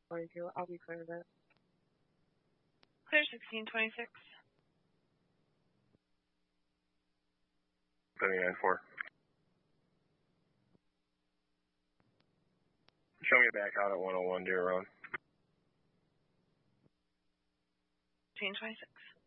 22. I'll be clear of it. Clear 1626. 79-4. Show me back out at 101, Deer Road. 1526.